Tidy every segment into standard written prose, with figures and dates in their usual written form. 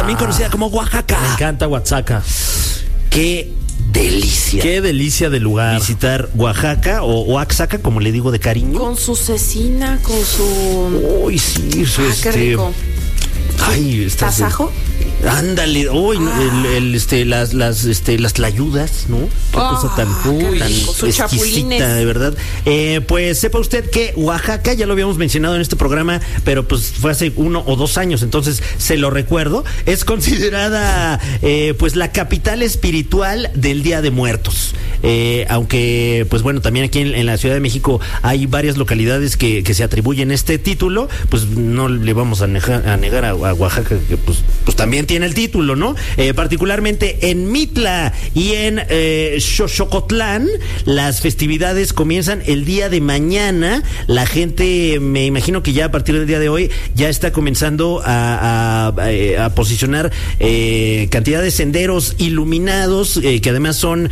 también conocida como Oaxaca. Me encanta Oaxaca. Qué delicia. Qué delicia de lugar. Visitar Oaxaca o Oaxaca, como le digo de cariño. Con su cecina, con su... Uy, sí, eso qué rico. Ay, ¿Tasajo? Ándale, uy, las tlayudas, ¿no? Qué cosa tan exquisita, chapulines. de verdad. Pues sepa usted que Oaxaca, ya lo habíamos mencionado en este programa, pero pues fue hace 1 o 2 años, entonces se lo recuerdo. Es considerada pues la capital espiritual del Día de Muertos. Aunque, pues bueno, también aquí en la Ciudad de México hay varias localidades que se atribuyen este título, pues no le vamos a negar a Oaxaca que pues también tiene el título, ¿no? Particularmente en Mitla y en Xochocotlán, las festividades comienzan el día de mañana. La gente, me imagino que ya a partir del día de hoy, ya está comenzando a posicionar cantidad de senderos iluminados, que además son,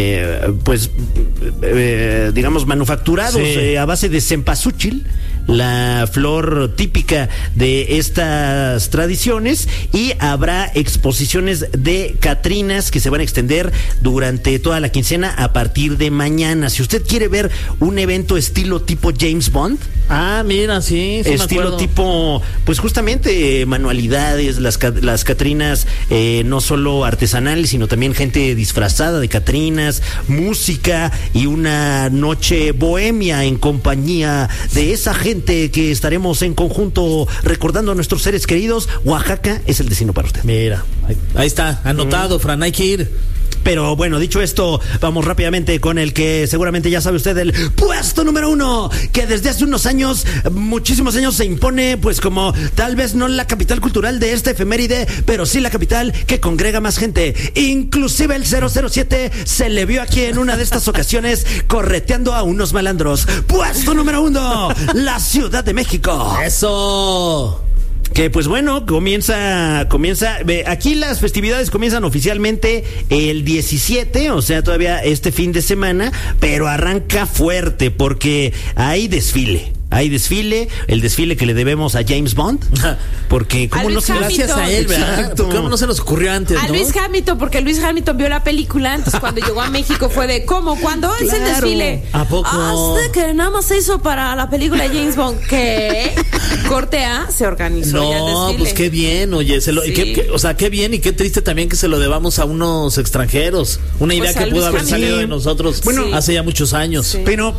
digamos, manufacturados a base de cempasúchil, la flor típica de estas tradiciones, y habrá exposiciones de catrinas que se van a extender durante toda la quincena a partir de mañana. Si usted quiere ver un evento estilo tipo James Bond, mira, sí estilo tipo, pues justamente manualidades, las catrinas, no solo artesanales, sino también gente disfrazada de catrinas, música y una noche bohemia en compañía de esa gente que estaremos en conjunto recordando a nuestros seres queridos. Oaxaca es el destino para usted. Mira, ahí está, anotado, Fran, hay que ir. Pero bueno, dicho esto, vamos rápidamente con el que seguramente ya sabe usted, el puesto número 1, que desde hace unos años, muchísimos años, se impone pues como tal vez no la capital cultural de esta efeméride, pero sí la capital que congrega más gente. Inclusive el 007 se le vio aquí en una de estas ocasiones correteando a unos malandros. Puesto número 1, la Ciudad de México. ¡Eso! Que pues bueno, comienza, aquí las festividades comienzan oficialmente el 17, o sea, todavía este fin de semana, pero arranca fuerte porque hay desfile. Hay desfile, el desfile que le debemos a James Bond, porque ¿cómo no se gracias a él, ¿verdad? ¿Cómo no se nos ocurrió antes? A Luis Hamilton, porque Luis Hamilton vio la película, entonces cuando llegó a México fue de ¿cómo? ¿Cuándo es el desfile? ¿A poco? Hasta que nada más se hizo para la película de James Bond. ¿Qué? Corte A, se organizó ya el desfile. Pues qué bien, oye, qué bien y qué triste también que se lo debamos a unos extranjeros. Una idea que pudo haber salido de nosotros hace ya muchos años. Sí. Pero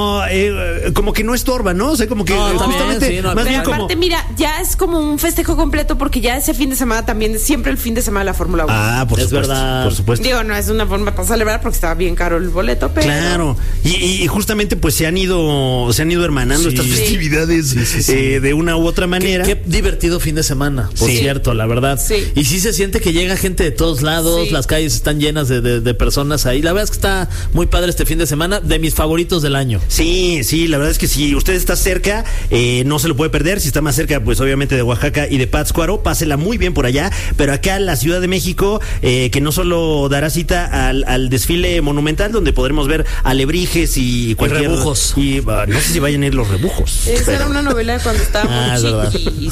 como que no estorba, ¿no? O sea, como que justamente, más bien como... Aparte, mira, ya es como un festejo completo porque ya ese fin de semana también es siempre el fin de semana de la Fórmula 1. Por supuesto, verdad. Por supuesto. Digo, no es una forma para celebrar porque estaba bien caro el boleto, pero... Claro, y justamente pues se han ido hermanando estas festividades de una u otra manera. Qué divertido fin de semana, por cierto, la verdad. Sí. Y sí se siente que llega gente de todos lados, las calles están llenas de personas ahí. La verdad es que está muy padre este fin de semana, de mis favoritos del año. Sí, la verdad es que si usted está cerca, no se lo puede perder. Si está más cerca, pues obviamente de Oaxaca y de Pátzcuaro, pásela muy bien por allá. Pero acá en la Ciudad de México, que no solo dará cita al desfile monumental, donde podremos ver alebrijes y cualquier... rebujos. Y no sé si vayan a ir los rebujos. Esa era una novela de cuando estábamos chiquis.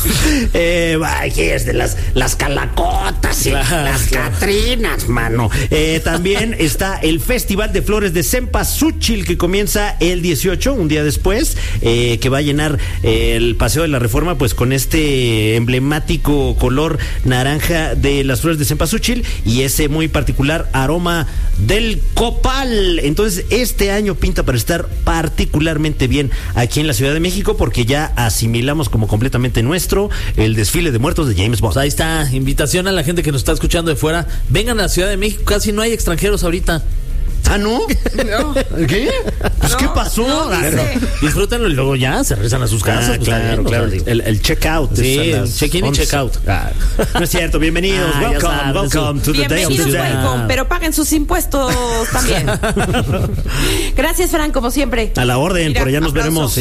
¿Qué es de las calacotas y las catrinas, mano? También está el Festival de Flores de Cempasúchil, que comienza el 18, un día después, que va a llenar el Paseo de la Reforma pues con este emblemático color naranja de las flores de cempasúchil y ese muy particular aroma del copal. Entonces este año pinta para estar particularmente bien aquí en la Ciudad de México, porque ya asimilamos como completamente nuestro el desfile de muertos de James Bond. Pues ahí está, invitación a la gente que nos está escuchando de fuera, vengan a la Ciudad de México, casi no hay extranjeros ahorita. ¿Ah, no? No. ¿Qué? Pues, ¿qué pasó? Disfrútenlo y luego ya se regresan a sus casas. Pues, claro. El check-out. Sí, el check-in y check-out. No es cierto, bienvenidos. Welcome to the day of the welcome, pero paguen sus impuestos también. Gracias, Fran, como siempre. A la orden, mira, por allá nos veremos.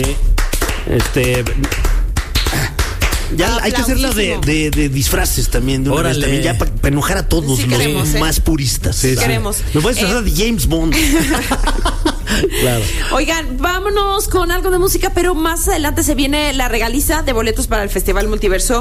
Ya hay que hacerlas de disfraces también, de una vez también, ya para enojar a todos los más puristas. Sí. Queremos. Me puedes disfrazar de James Bond. Claro. Oigan, vámonos con algo de música, pero más adelante se viene la regaliza de boletos para el Festival Multiverso